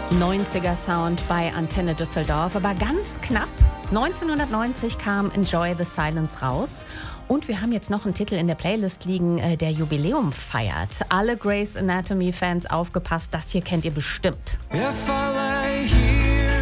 90er Sound bei Antenne Düsseldorf, aber ganz knapp. 1990 kam Enjoy the Silence raus. Und wir haben jetzt noch einen Titel in der Playlist liegen, der Jubiläum feiert. Alle Grey's Anatomy-Fans aufgepasst, das hier kennt ihr bestimmt. If I lay here,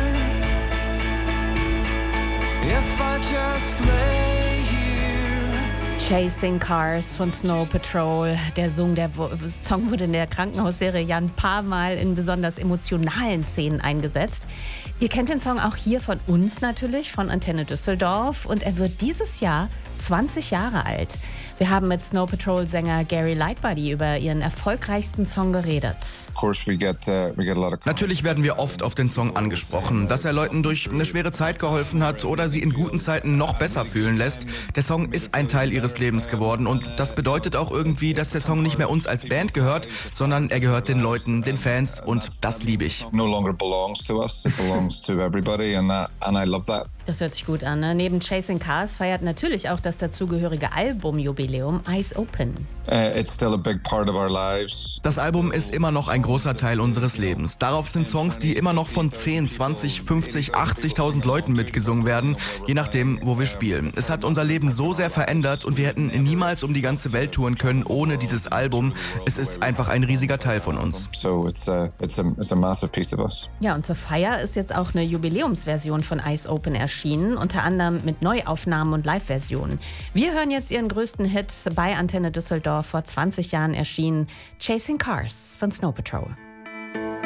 if I just lay here. Chasing Cars von Snow Patrol. Der Song wurde in der Krankenhausserie ja ein paar Mal in besonders emotionalen Szenen eingesetzt. Ihr kennt den Song auch hier von uns natürlich, von Antenne Düsseldorf. Und er wird dieses Jahr 20 Jahre alt. Wir haben mit Snow Patrol-Sänger Gary Lightbody über ihren erfolgreichsten Song geredet. Natürlich werden wir oft auf den Song angesprochen, dass er Leuten durch eine schwere Zeit geholfen hat oder sie in guten Zeiten noch besser fühlen lässt. Der Song ist ein Teil ihres Lebens geworden und das bedeutet auch irgendwie, dass der Song nicht mehr uns als Band gehört, sondern er gehört den Leuten, den Fans und das liebe ich. No longer belongs to us, it belongs to everybody and I love that. Das hört sich gut an, ne? Neben Chasing Cars feiert natürlich auch das dazugehörige Albumjubiläum Eyes Open. It's still a big part of our lives. Das Album ist immer noch ein großer Teil unseres Lebens. Darauf sind Songs, die immer noch von 10, 20, 50, 80.000 Leuten mitgesungen werden, je nachdem, wo wir spielen. Es hat unser Leben so sehr verändert und wir hätten niemals um die ganze Welt touren können ohne dieses Album. Es ist einfach ein riesiger Teil von uns. So it's a massive piece of us. Ja, und zur Feier ist jetzt auch eine Jubiläumsversion von Eyes Open erschienen, unter anderem mit Neuaufnahmen und Live-Versionen. Wir hören jetzt ihren größten Hit bei Antenne Düsseldorf, vor 20 Jahren erschienen, Chasing Cars von Snow Patrol.